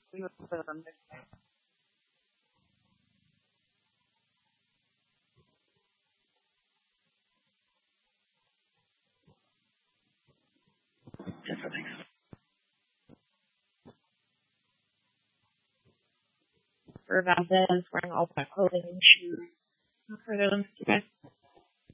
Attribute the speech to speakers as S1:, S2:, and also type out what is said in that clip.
S1: We would put them this way.
S2: Yes, I think so.
S1: For Valdez, wearing all black clothing and shoes. No further links, you guys.